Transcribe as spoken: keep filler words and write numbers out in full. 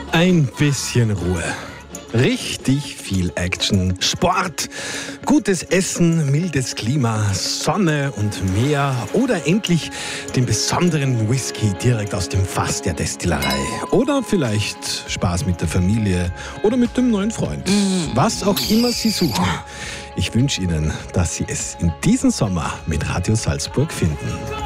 Ein bisschen Ruhe. Richtig viel Action, Sport, gutes Essen, mildes Klima, Sonne und Meer oder endlich den besonderen Whisky direkt aus dem Fass der Destillerei. Oder vielleicht Spaß mit der Familie oder mit dem neuen Freund. Was auch immer Sie suchen. Ich wünsche Ihnen, dass Sie es in diesem Sommer mit Radio Salzburg finden.